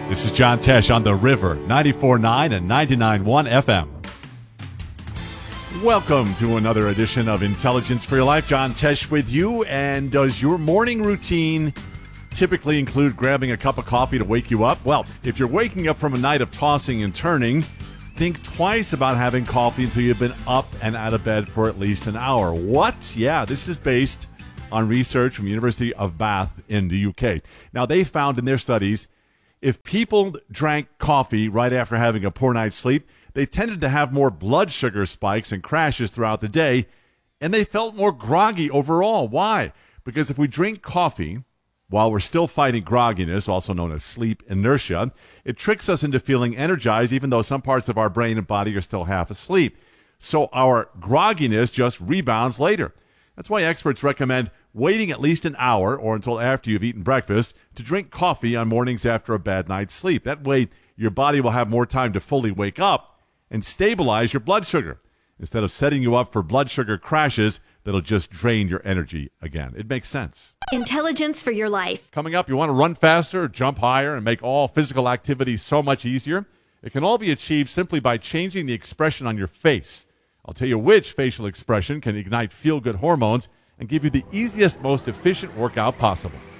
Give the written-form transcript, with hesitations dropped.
This is John Tesh on The River, 94.9 and 99.1 FM. Welcome to another edition of Intelligence for Your Life. John Tesh with you. And does your morning routine typically include grabbing a cup of coffee to wake you up? Well, if you're waking up from a night of tossing and turning, think twice about having coffee until you've been up and out of bed for at least an hour. What? Yeah, this is based on research from the University of Bath in the UK. Now, they found in their studies, if people drank coffee right after having a poor night's sleep, they tended to have more blood sugar spikes and crashes throughout the day, and they felt more groggy overall. Why? Because if we drink coffee while we're still fighting grogginess, also known as sleep inertia, it tricks us into feeling energized even though some parts of our brain and body are still half asleep. So our grogginess just rebounds later. That's why experts recommend waiting at least an hour or until after you've eaten breakfast to drink coffee on mornings after a bad night's sleep. That way, your body will have more time to fully wake up and stabilize your blood sugar instead of setting you up for blood sugar crashes that'll just drain your energy again. It makes sense. Intelligence for your life. Coming up, you want to run faster, jump higher, and make all physical activity so much easier? It can all be achieved simply by changing the expression on your face. I'll tell you which facial expression can ignite feel-good hormones and give you the easiest, most efficient workout possible.